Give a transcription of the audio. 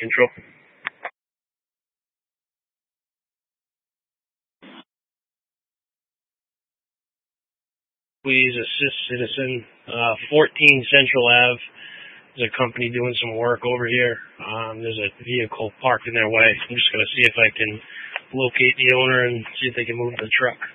control. Please assist citizen. 14 Central Ave. There's a company doing some work over here. There's a vehicle parked in their way. I'm just going to see if I can locate the owner and see if they can move the truck.